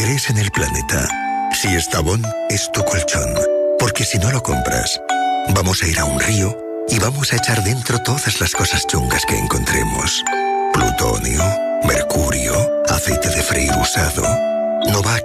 crees en el planeta. Si es Tabón, es tu colchón. Porque si no lo compras, vamos a ir a un río y vamos a echar dentro todas las cosas chungas que encontremos. Plutonio, mercurio, aceite de freír usado. No va a